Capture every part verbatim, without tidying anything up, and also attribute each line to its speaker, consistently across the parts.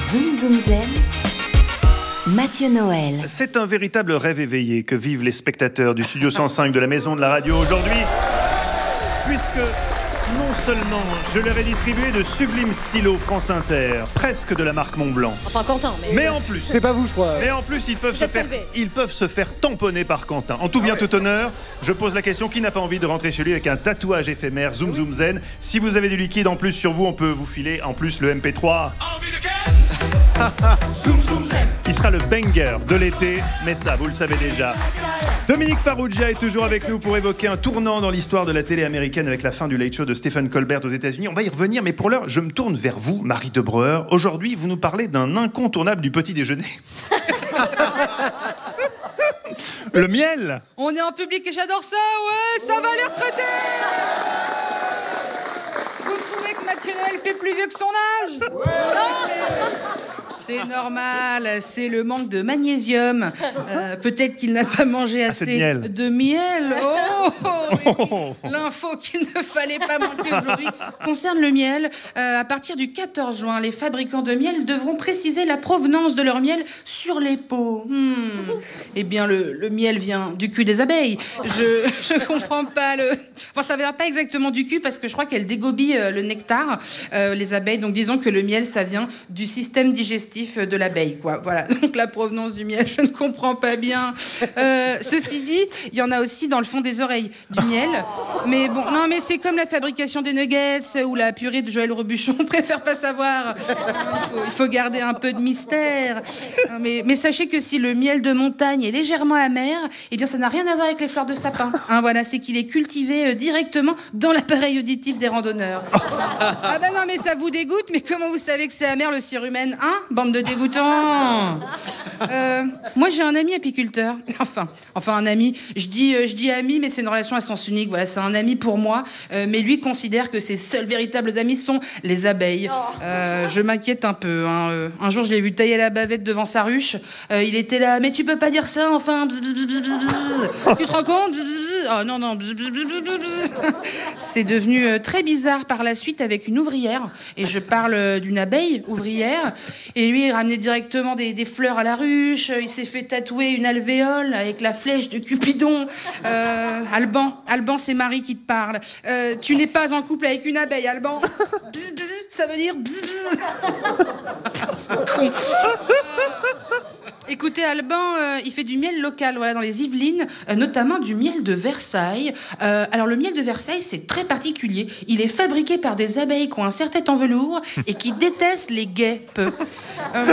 Speaker 1: Zoom Zoom Zen, Mathieu Noël.
Speaker 2: C'est un véritable rêve éveillé que vivent les spectateurs du Studio cent cinq de la Maison de la Radio aujourd'hui, puisque non seulement je leur ai distribué de sublimes stylos France Inter, presque de la marque Montblanc.
Speaker 3: Enfin Quentin, mais...
Speaker 2: Mais en plus...
Speaker 4: C'est pas vous, je crois.
Speaker 2: Mais en plus, ils peuvent,
Speaker 3: Vous
Speaker 2: se
Speaker 3: êtes
Speaker 2: faire,
Speaker 3: enlevé.
Speaker 2: ils peuvent se faire tamponner par Quentin. En tout bien,
Speaker 4: Ah ouais.
Speaker 2: tout honneur, je pose la question, qui n'a pas envie de rentrer chez lui avec un tatouage éphémère Zoom Zoom Zen? Si vous avez du liquide en plus sur vous, on peut vous filer en plus le M P trois. Qui sera le banger de l'été, mais ça, vous le savez déjà. Dominique Farrugia est toujours avec nous pour évoquer un tournant dans l'histoire de la télé américaine avec la fin du Late Show de Stephen Colbert aux États-Unis. On va y revenir, mais pour l'heure, je me tourne vers vous, Marie de Breuer. Aujourd'hui, vous nous parlez d'un incontournable du petit déjeuner. Le miel.
Speaker 5: On est en public et j'adore ça, ouais, ça va les retraités. Vous trouvez que Mathieu Noël fait plus vieux que son âge? C'est normal, c'est le manque de magnésium. Euh, peut-être qu'il n'a pas mangé assez,
Speaker 2: Assez de miel.
Speaker 5: de miel. Oh, oh, oui. L'info qu'il ne fallait pas manquer aujourd'hui concerne le miel. Euh, à partir du quatorze juin, les fabricants de miel devront préciser la provenance de leur miel sur les pots. Hmm. Eh bien, le, le miel vient du cul des abeilles. Je je comprends pas le... Enfin, ça vient pas exactement du cul parce que je crois qu'elles dégobillent euh, le nectar, euh, les abeilles. Donc, disons que le miel, ça vient du système digestif de l'abeille, quoi. Voilà. Donc, la provenance du miel, je ne comprends pas bien. Euh, ceci dit, il y en a aussi dans le fond des oreilles, du miel. Mais bon, non, mais c'est comme la fabrication des nuggets ou la purée de Joël Robuchon. On préfère pas savoir. Il faut, il faut garder un peu de mystère. Mais, mais sachez que si le miel de montagne est légèrement amer, eh bien, ça n'a rien à voir avec les fleurs de sapin. Hein, voilà, c'est qu'il est cultivé euh, directement dans l'appareil auditif des randonneurs. Ah ben non, mais ça vous dégoûte. Mais comment vous savez que c'est amer le cérumen, hein? Bande de dégoûtants. Euh, moi, j'ai un ami apiculteur. Enfin, enfin un ami. Je dis, euh, je dis ami, mais c'est une relation à sens unique. Voilà, c'est un ami pour moi. Euh, mais lui considère que ses seuls véritables amis sont les abeilles. Euh, je m'inquiète un peu. Hein. Euh, un jour, je l'ai vu tailler la bavette devant sa ruche. Euh, il était là, mais tu peux pas dire ça, enfin. Bzz, bzz, bzz, bzz, bzz. Tu te rends compte? Bzz, bzz, bzz. Oh non, non. Bzz, bzz, bzz, bzz, bzz. C'est devenu euh, très bizarre par la suite avec une ouvrière. Et je parle euh, d'une abeille ouvrière. Et lui, il ramenait directement des, des fleurs à la ruche. Il s'est fait tatouer une alvéole avec la flèche de Cupidon. Euh, Alban, Alban, c'est Marie qui te parle. Euh, tu n'es pas en couple avec une abeille, Alban. Bzz, bzz, ça veut dire bzz, bzz. C'est con. Euh, écoutez, Alban, euh, il fait du miel local, voilà, dans les Yvelines, euh, notamment du miel de Versailles. Euh, alors, le miel de Versailles, c'est très particulier. Il est fabriqué par des abeilles qui ont un certain en velours et qui détestent les guêpes. Euh...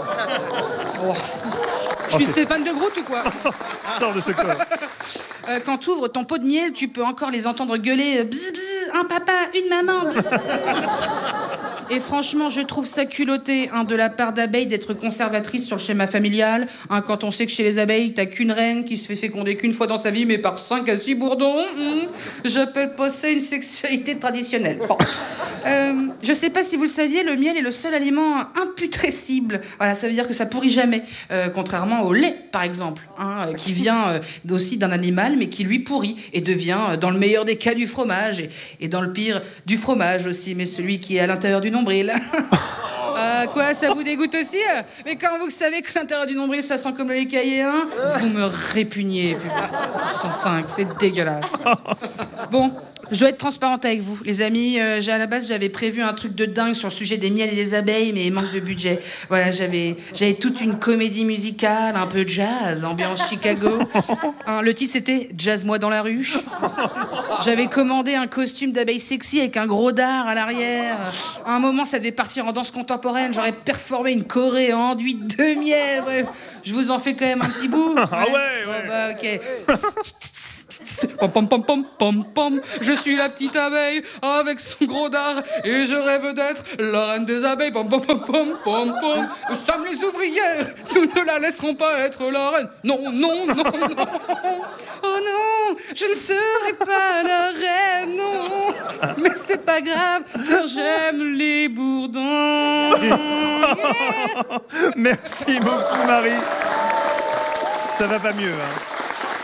Speaker 5: Oh. Je suis Stéphane de Groot ou quoi?
Speaker 2: Sors de ce corps.
Speaker 5: Euh, quand tu ouvres ton pot de miel, tu peux encore les entendre gueuler bzz, bzz, un papa, une maman. Bzz, bzz. Et franchement, je trouve ça culotté hein, de la part d'abeilles d'être conservatrice sur le schéma familial. Hein, quand on sait que chez les abeilles, t'as qu'une reine qui se fait féconder qu'une fois dans sa vie, mais par cinq à six bourdons. Mmh. J'appelle pas ça une sexualité traditionnelle. Bon. Euh, je sais pas si vous le saviez, le miel est le seul aliment imputrescible. Voilà, ça veut dire que ça pourrit jamais. Euh, contrairement au lait, par exemple, hein, euh, qui vient euh, aussi d'un animal, mais qui lui pourrit et devient, euh, dans le meilleur des cas, du fromage. Et, et dans le pire, du fromage aussi, mais celui qui est à l'intérieur du nombril. Euh, quoi, ça vous dégoûte aussi? Mais quand vous savez que l'intérieur du nombril, ça sent comme le lait caillé, hein, vous me répugnez. cent cinq, c'est dégueulasse. Bon, je dois être transparente avec vous, les amis. Euh, j'ai, à la base, j'avais prévu un truc de dingue sur le sujet des miels et des abeilles, mais manque de budget. Voilà, j'avais, j'avais toute une comédie musicale, un peu jazz, ambiance Chicago. Hein, le titre, c'était « Jazz-moi dans la ruche ». J'avais commandé un costume d'abeille sexy avec un gros dard à l'arrière. À un moment, ça devait partir en danse contemporaine. J'aurais performé une choré en enduit de miel. Bref, je vous en fais quand même un petit bout.
Speaker 2: Ah ouais, ouais.
Speaker 5: Bon, bah, ok. Pom pom pom pom pom pom. Je suis la petite abeille avec son gros dard et je rêve d'être la reine des abeilles. Pom pom pom pom pom pom. Nous sommes les ouvrières, nous ne la laisserons pas être la reine. Non, non, non, non. Oh non, je ne serai pas la reine, non. Mais c'est pas grave, car j'aime les bourdons. Yeah.
Speaker 2: Merci beaucoup, Marie. Ça va pas mieux, hein.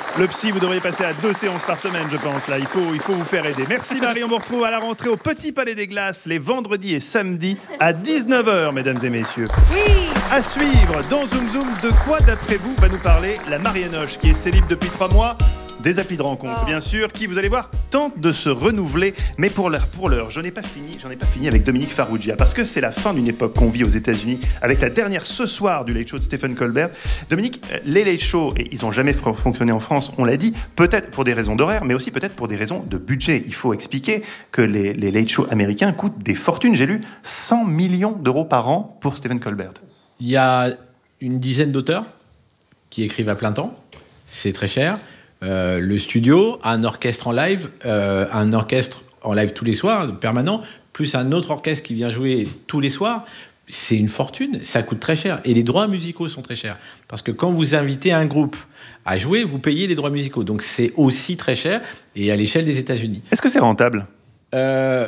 Speaker 2: Le psy, vous devriez passer à deux séances par semaine, je pense. Là, il faut, il faut vous faire aider. Merci Marie, on vous retrouve à la rentrée au Petit Palais des Glaces les vendredis et samedis à dix-neuf heures, mesdames et messieurs.
Speaker 5: Oui.
Speaker 2: À suivre dans Zoom Zoom, de quoi d'après vous va nous parler la Marianoche qui est célib depuis trois mois? Des applis de rencontre, oh. bien sûr, qui, vous allez voir, tentent de se renouveler. Mais pour l'heure, pour l'heure, je n'ai pas fini, j'en ai pas fini avec Dominique Farrugia, parce que c'est la fin d'une époque qu'on vit aux États-Unis, avec la dernière ce soir du Late Show de Stephen Colbert. Dominique, les Late Show, et ils n'ont jamais f- fonctionné en France, on l'a dit, peut-être pour des raisons d'horaire, mais aussi peut-être pour des raisons de budget. Il faut expliquer que les, les Late Show américains coûtent des fortunes. J'ai lu cent millions d'euros par an pour Stephen Colbert.
Speaker 3: Il y a une dizaine d'auteurs qui écrivent à plein temps. C'est très cher. Euh, le studio, un orchestre en live, euh, un orchestre en live tous les soirs, permanent, plus un autre orchestre qui vient jouer tous les soirs, c'est une fortune, ça coûte très cher. Et les droits musicaux sont très chers. Parce que quand vous invitez un groupe à jouer, vous payez les droits musicaux. Donc c'est aussi très cher, et à l'échelle des États-Unis.
Speaker 2: Est-ce que c'est rentable ?
Speaker 3: euh,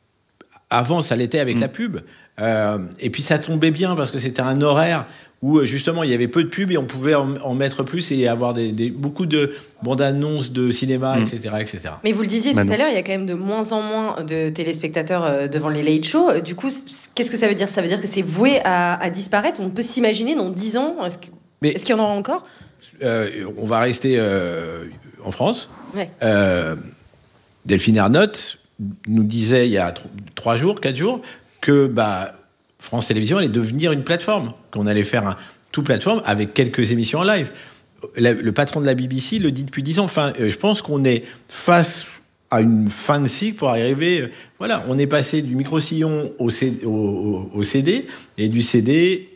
Speaker 3: Avant, ça l'était avec
Speaker 2: mmh.
Speaker 3: la pub. Euh, et puis ça tombait bien, parce que c'était un horaire où justement il y avait peu de pubs et on pouvait en, en mettre plus et avoir des, des, beaucoup de bandes annonces de cinéma, mmh. et cetera, et cetera.
Speaker 4: Mais vous le disiez
Speaker 2: Manon.
Speaker 4: tout à l'heure, il y a quand même de moins en moins de téléspectateurs devant les late shows. Du coup, qu'est-ce que ça veut dire ? Ça veut dire que c'est voué à, à disparaître. On peut s'imaginer dans dix ans, est-ce, que,
Speaker 3: Mais,
Speaker 4: est-ce qu'il y en aura encore ?
Speaker 3: euh, On va rester euh, en France.
Speaker 4: Ouais.
Speaker 3: Euh, Delphine Ernotte nous disait il y a tr- trois jours, quatre jours, que bah, France Télévisions allait devenir une plateforme, qu'on allait faire un tout plateforme avec quelques émissions en live. Le, le patron de la B B C le dit depuis dix ans. Enfin, euh, je pense qu'on est face à une fin de cycle pour arriver. Euh, voilà, on est passé du micro-sillon au, C, au, au, au C D et du C D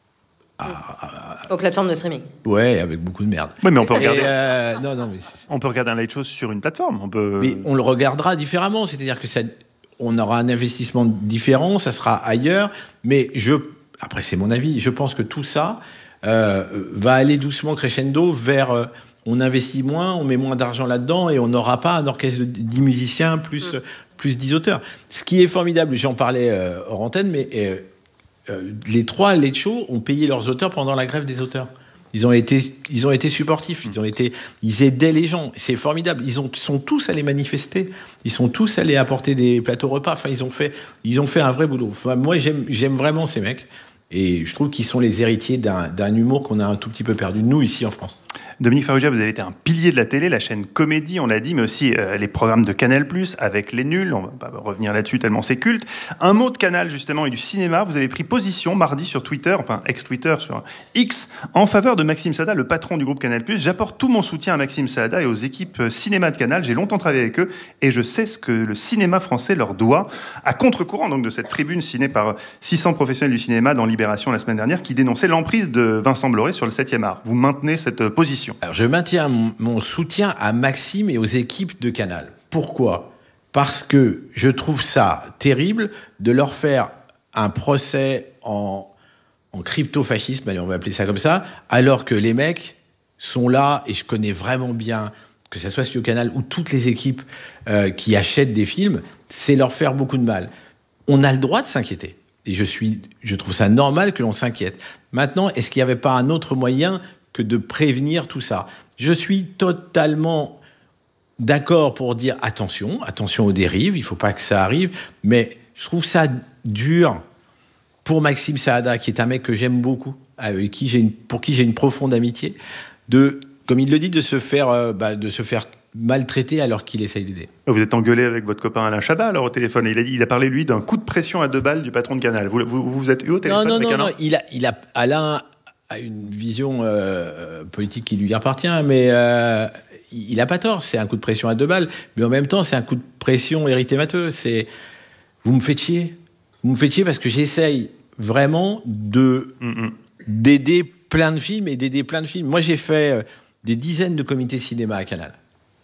Speaker 3: à, à,
Speaker 4: aux plateformes de streaming.
Speaker 3: Ouais, avec beaucoup de merde.
Speaker 2: Oui, mais on peut regarder.
Speaker 3: Et, euh, non, non, mais c'est...
Speaker 2: On peut regarder un Late Show sur une plateforme. On peut.
Speaker 3: Mais on le regardera différemment, c'est-à-dire que ça, on aura un investissement différent, ça sera ailleurs. Mais je, après c'est mon avis, je pense que tout ça euh, va aller doucement crescendo vers. Euh, on investit moins, on met moins d'argent là-dedans et on n'aura pas un orchestre de dix musiciens plus, mmh. plus dix auteurs. Ce qui est formidable, j'en parlais euh, hors antenne, mais euh, euh, les trois Late Show ont payé leurs auteurs pendant la grève des auteurs. Ils ont été, ils ont été supportifs, ils ont été, ils aidaient les gens. C'est formidable. Ils ont, sont tous allés manifester. Ils sont tous allés apporter des plateaux repas. Enfin, ils ont fait, ils ont fait un vrai boulot. Enfin, moi, j'aime, j'aime vraiment ces mecs. Et je trouve qu'ils sont les héritiers d'un, d'un humour qu'on a un tout petit peu perdu, nous, ici, en France.
Speaker 2: Dominique Farrugia, vous avez été un pilier de la télé, la chaîne Comédie, on l'a dit, mais aussi euh, les programmes de Canal+, avec Les Nuls, on va pas revenir là-dessus tellement c'est culte. Un mot de Canal, justement, et du cinéma, vous avez pris position mardi sur Twitter, enfin ex-Twitter, sur X, en faveur de Maxime Saada, le patron du groupe Canal+. J'apporte tout mon soutien à Maxime Saada et aux équipes cinéma de Canal, j'ai longtemps travaillé avec eux, et je sais ce que le cinéma français leur doit, à contre-courant donc de cette tribune signée par six cents professionnels du cinéma dans Libération la semaine dernière, qui dénonçait l'emprise de Vincent Bolloré sur le septième art. Vous maintenez cette position ?
Speaker 3: Alors, je maintiens mon, mon soutien à Maxime et aux équipes de Canal. Pourquoi ? Parce que je trouve ça terrible de leur faire un procès en, en crypto-fascisme, allez, on va appeler ça comme ça, alors que les mecs sont là, et je connais vraiment bien, que ce soit Studio Canal ou toutes les équipes euh, qui achètent des films, c'est leur faire beaucoup de mal. On a le droit de s'inquiéter. Et je, suis, je trouve ça normal que l'on s'inquiète. Maintenant, est-ce qu'il n'y avait pas un autre moyen que de prévenir tout ça ? Je suis totalement d'accord pour dire attention, attention aux dérives, il ne faut pas que ça arrive, mais je trouve ça dur pour Maxime Saada, qui est un mec que j'aime beaucoup, avec qui j'ai une, pour qui j'ai une profonde amitié, de, comme il le dit, de se faire, euh, bah, de se faire maltraiter alors qu'il essaye d'aider.
Speaker 2: Vous êtes engueulé avec votre copain Alain Chabat alors au téléphone. Il a, il a parlé lui d'un coup de pression à deux balles du patron de Canal. Vous vous, vous êtes eu au téléphone
Speaker 3: non, non,
Speaker 2: avec
Speaker 3: non,
Speaker 2: Alain ?
Speaker 3: Non, il a, il a, Alain a une vision euh, politique qui lui appartient, mais euh, il n'a pas tort. C'est un coup de pression à deux balles, mais en même temps, c'est un coup de pression érythémateux. C'est vous me faites chier, vous me faites chier parce que j'essaye vraiment de mm-hmm. d'aider plein de films et d'aider plein de films. Moi, j'ai fait euh, des dizaines de comités cinéma à Canal.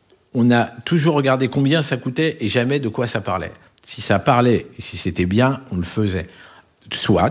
Speaker 3: On a toujours regardé combien ça coûtait et jamais de quoi ça parlait. Si ça parlait et si c'était bien, on le faisait. Soit.